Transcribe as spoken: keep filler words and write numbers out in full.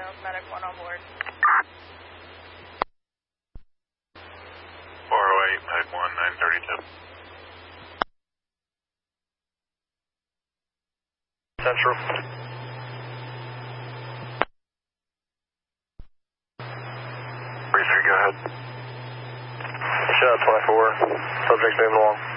medic one on board. four oh eight, med one, nine thirty-two. Central. three three, go ahead. Shot twenty-four, subject moving along.